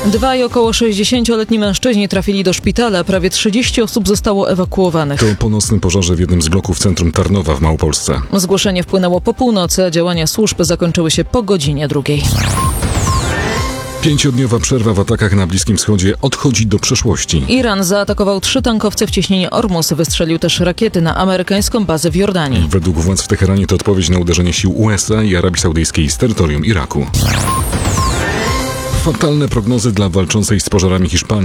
Dwaj około 60-letni mężczyźni trafili do szpitala. Prawie 30 osób zostało ewakuowanych. To po nocnym pożarze w jednym z bloków centrum Tarnowa w Małopolsce. Zgłoszenie wpłynęło po północy, a działania służb zakończyły się po godzinie 2. 5-dniowa przerwa w atakach na Bliskim Wschodzie odchodzi do przeszłości. Iran zaatakował 3 tankowce w cieśninie Ormus. Wystrzelił też rakiety na amerykańską bazę w Jordanii. Według władz w Teheranie to odpowiedź na uderzenie sił USA i Arabii Saudyjskiej z terytorium Iraku. Fatalne prognozy dla walczącej z pożarami Hiszpanii.